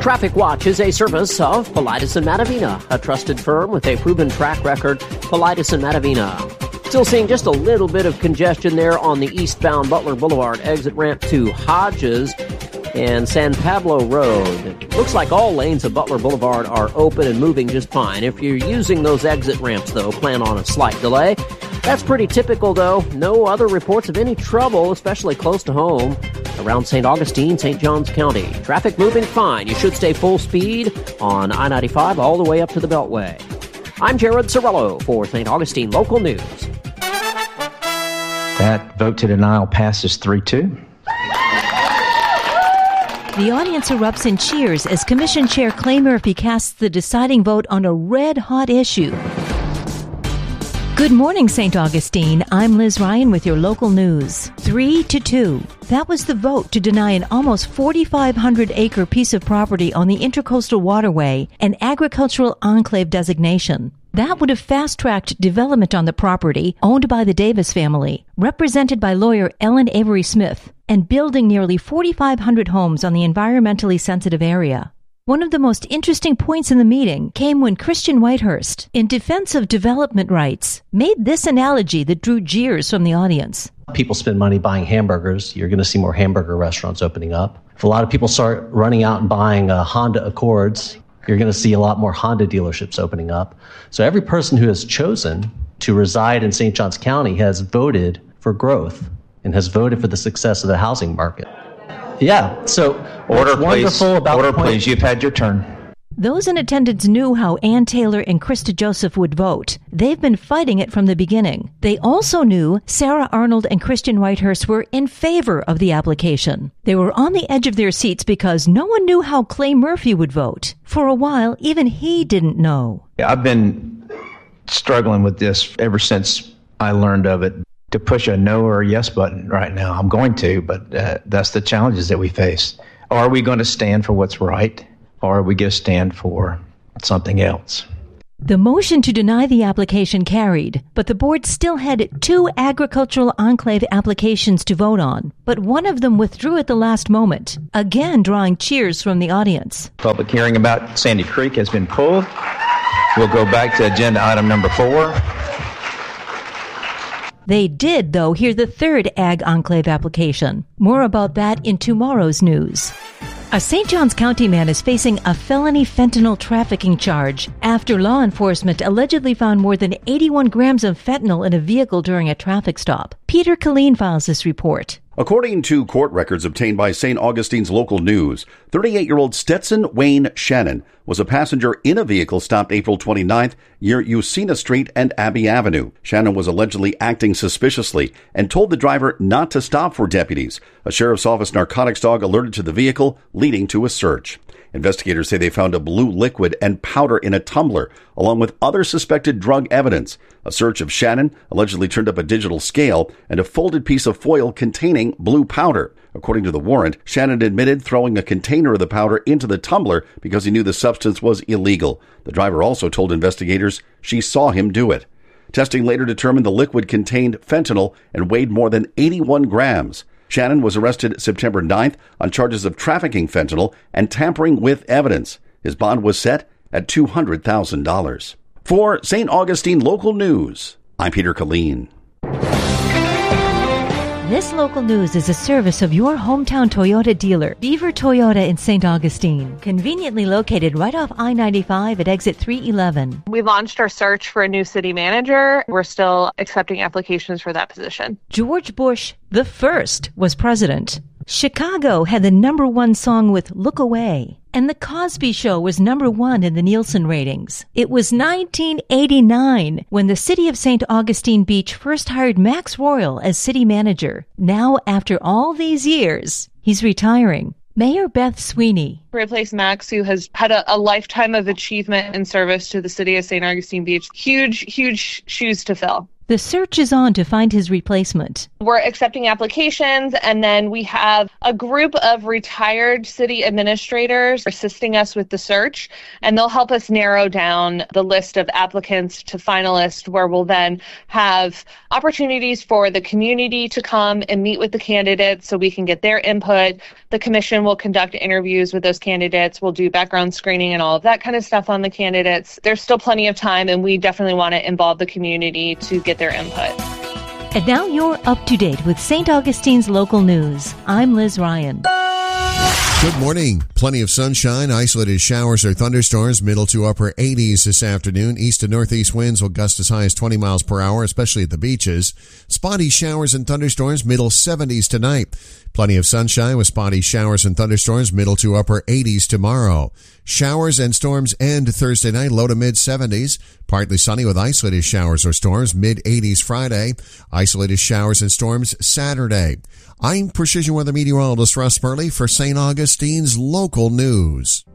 Traffic Watch is a service of Paulides and Matavina, a trusted firm with a proven track record. Paulides and Matavina. Still seeing just a little bit of congestion there on the eastbound Butler Boulevard exit ramp to Hodges and San Pablo Road. Looks like all lanes of Butler Boulevard are open and moving just fine. If you're using those exit ramps, though, plan on a slight delay. That's pretty typical, though. No other reports of any trouble, especially close to home, around St. Augustine, St. Johns County. Traffic moving fine. You should stay full speed on I-95 all the way up to the Beltway. I'm Jared Sorello for St. Augustine Local News. That vote to denial passes 3-2. The audience erupts in cheers as Commission Chair Clay Murphy casts the deciding vote on a red-hot issue. Good morning, St. Augustine. I'm Liz Ryan with your local news. 3-2. That was the vote to deny an almost 4,500-acre piece of property on the Intercoastal Waterway an agricultural enclave designation. That would have fast-tracked development on the property owned by the Davis family, represented by lawyer Ellen Avery Smith, and building nearly 4,500 homes on the environmentally sensitive area. One of the most interesting points in the meeting came when Christian Whitehurst, in defense of development rights, made this analogy that drew jeers from the audience. People spend money buying hamburgers. You're going to see more hamburger restaurants opening up. If a lot of people start running out and buying Honda Accords, you're going to see a lot more Honda dealerships opening up. So every person who has chosen to reside in St. Johns County has voted for growth and has voted for the success of the housing market. Yeah, so Order, please. Order, please. You've had your turn. Those in attendance knew how Ann Taylor and Krista Joseph would vote. They've been fighting it from the beginning. They also knew Sarah Arnold and Christian Whitehurst were in favor of the application. They were on the edge of their seats because no one knew how Clay Murphy would vote. For a while, even he didn't know. I've been struggling with this ever since I learned of it. To push a no or a yes button right now. I'm going to, but that's the challenges that we face. Are we going to stand for what's right, or are we going to stand for something else? The motion to deny the application carried, but the board still had 2 agricultural enclave applications to vote on. But one of them withdrew at the last moment, again drawing cheers from the audience. Public hearing about Sandy Creek has been pulled. We'll go back to agenda item number 4. They did, though, hear the 3rd Ag Enclave application. More about that in tomorrow's news. A St. Johns County man is facing a felony fentanyl trafficking charge after law enforcement allegedly found more than 81 grams of fentanyl in a vehicle during a traffic stop. Peter Killeen files this report. According to court records obtained by St. Augustine's Local News, 38-year-old Stetson Wayne Shannon was a passenger in a vehicle stopped April 29th near Usina Street and Abbey Avenue. Shannon was allegedly acting suspiciously and told the driver not to stop for deputies. A sheriff's office narcotics dog alerted to the vehicle, leading to a search. Investigators say they found a blue liquid and powder in a tumbler, along with other suspected drug evidence. A search of Shannon allegedly turned up a digital scale and a folded piece of foil containing blue powder. According to the warrant, Shannon admitted throwing a container of the powder into the tumbler because he knew the substance was illegal. The driver also told investigators she saw him do it. Testing later determined the liquid contained fentanyl and weighed more than 81 grams. Shannon was arrested September 9th on charges of trafficking fentanyl and tampering with evidence. His bond was set at $200,000. For St. Augustine Local News, I'm Peter Killeen. This local news is a service of your hometown Toyota dealer, Beaver Toyota in St. Augustine, conveniently located right off I-95 at exit 311. We launched our search for a new city manager. We're still accepting applications for that position. George Bush the First was president. Chicago had the number 1 song with Look Away, and The Cosby Show was number 1 in the Nielsen ratings. It was 1989 when the city of St. Augustine Beach first hired Max Royal as city manager. Now, after all these years, he's retiring. Mayor Beth Sweeney. Replace Max, who has had a lifetime of achievement and service to the city of St. Augustine Beach. Huge shoes to fill. The search is on to find his replacement. We're accepting applications, and then we have a group of retired city administrators assisting us with the search, and they'll help us narrow down the list of applicants to finalists, where we'll then have opportunities for the community to come and meet with the candidates so we can get their input. The commission will conduct interviews with those candidates. We'll do background screening and all of that kind of stuff on the candidates. There's still plenty of time, and we definitely want to involve the community to get their input. And now you're up to date with St. Augustine's local news. I'm Liz Ryan. Good morning. Plenty of sunshine, isolated showers or thunderstorms, middle to upper 80s this afternoon. East to northeast winds will gust as high as 20 miles per hour, especially at the beaches. Spotty showers and thunderstorms, middle 70s tonight. Plenty of sunshine with spotty showers and thunderstorms, middle to upper 80s tomorrow. Showers and storms end Thursday night, low to mid 70s. Partly sunny with isolated showers or storms, mid 80s Friday. Isolated showers and storms Saturday. I'm Precision Weather Meteorologist Russ Burley for St. Augustine's local news.